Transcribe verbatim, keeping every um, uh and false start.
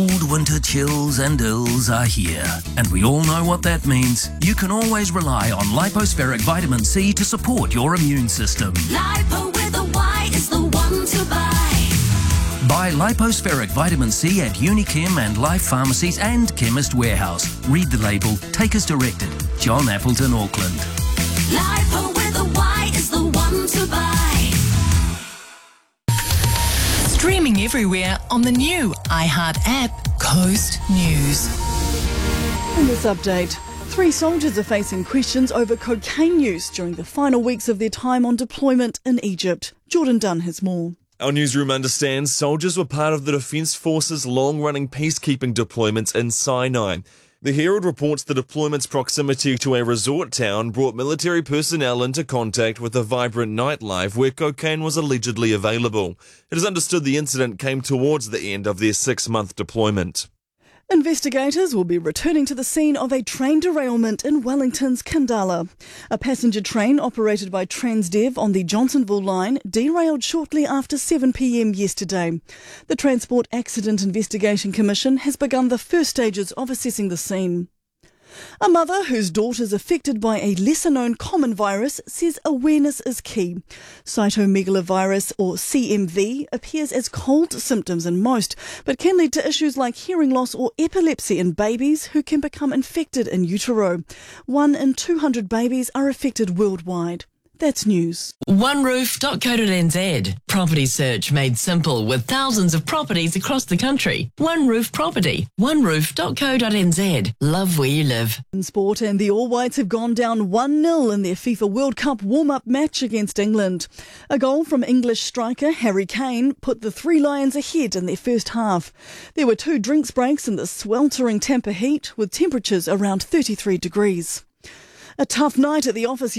Cold winter chills and ills are here, and we all know what that means. You can always rely on Lipospheric Vitamin C to support your immune system. Lipo with a Y is the one to buy. Buy Lipospheric Vitamin C at Unichem and Life Pharmacies and Chemist Warehouse. Read the label. Take as directed. John Appleton, Auckland. Lipo with a Y is the one to buy. Streaming everywhere on the new iHeart app, Coast News. In this update, three soldiers are facing questions over cocaine use during the final weeks of their time on deployment in Egypt. Jordan Dunn has more. Our newsroom understands soldiers were part of the Defence Force's long-running peacekeeping deployments in Sinai. The Herald reports the deployment's proximity to a resort town brought military personnel into contact with a vibrant nightlife where cocaine was allegedly available. It is understood the incident came towards the end of their six-month deployment. Investigators will be returning to the scene of a train derailment in Wellington's Kandala. A passenger train operated by Transdev on the Johnsonville line derailed shortly after seven p m yesterday. The Transport Accident Investigation Commission has begun the first stages of assessing the scene. A mother whose daughter's affected by a lesser-known common virus says awareness is key. Cytomegalovirus, or C M V, appears as cold symptoms in most, but can lead to issues like hearing loss or epilepsy in babies who can become infected in utero. One in two hundred babies are affected worldwide. That's news. one roof dot co dot n z. Property search made simple with thousands of properties across the country. One Roof Property. one roof dot co dot n z. Love where you live. In sport, and the All Whites have gone down one nil in their FIFA World Cup warm-up match against England. A goal from English striker Harry Kane put the Three Lions ahead in their first half. There were two drinks breaks in the sweltering Tampa heat with temperatures around thirty-three degrees. A tough night at the office